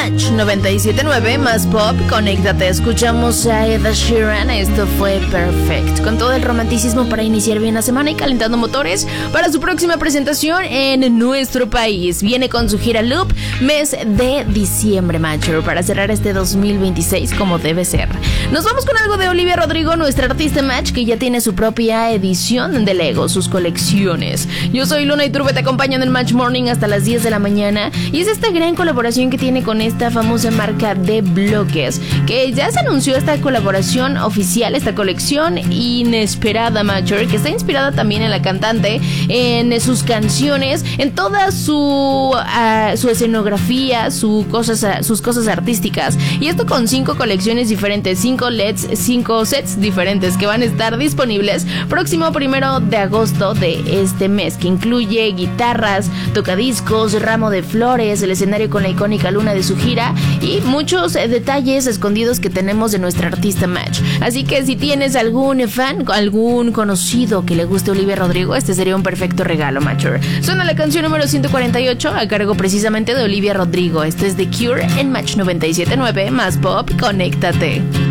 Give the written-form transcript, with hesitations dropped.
Match 97.9 más pop, conéctate. Escuchamos a Ed Sheeran, esto fue Perfect, con todo el romanticismo para iniciar bien la semana y calentando motores para su próxima presentación en nuestro país. Viene con su gira Loop, mes de diciembre, Matcher, para cerrar este 2026 como debe ser. Nos vamos con algo de Olivia Rodrigo, nuestra artista Match, que ya tiene su propia edición de Lego, sus colecciones. Yo soy Luna y Turbe, te acompaño en el Match Morning hasta las 10 de la mañana, y es esta gran colaboración que tiene con esta famosa marca de bloques, que ya se anunció esta colaboración oficial, esta colección inesperada, Matcher, que está inspirada también en la cantante, en sus canciones, en toda su escenografía, sus cosas artísticas, y esto con 5 colecciones diferentes, 5 sets diferentes que van a estar disponibles próximo 1 de agosto de este mes, que incluye guitarras, tocadiscos, ramo de flores, el escenario con la icónica luna de su gira y muchos detalles escondidos que tenemos de nuestra artista Match. Así que si tienes algún fan, algún conocido que le guste Olivia Rodrigo, este sería un perfecto regalo, Matcher. Suena la canción número 148 a cargo precisamente de Olivia Rodrigo. Esto es The Cure en Match 97.9 más pop, conéctate.